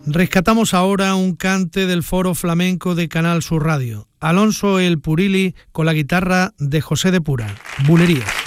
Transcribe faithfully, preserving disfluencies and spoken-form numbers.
Rescatamos ahora un cante del Foro Flamenco de Canal Sur Radio. Alonso El Purili con la guitarra de José de Pura. Bulerías.